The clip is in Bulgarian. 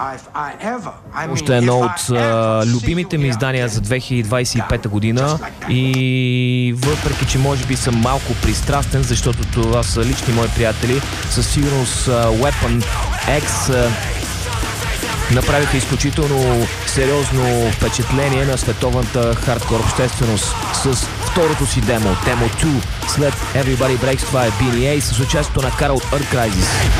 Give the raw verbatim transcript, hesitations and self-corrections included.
Още едно от а, любимите ми издания за две хиляди двадесет и пета година и въпреки, че може би съм малко пристрастен, защото това са лични мои приятели, със сигурност а, Weapon X а, направиха изключително сериозно впечатление на световната хардкор общественост с второто си демо, Demo две, след Everybody Breaks. Това е би ен и ей с участието на Кара от Earth Crisis.